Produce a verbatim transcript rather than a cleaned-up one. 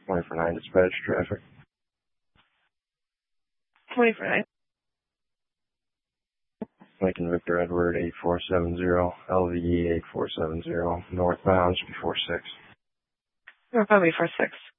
twenty-four nine dispatch traffic. twenty-four nine. Lincoln Victor Edward eight four seven zero, L V E eight four seven zero, northbound before six. Northbound before six.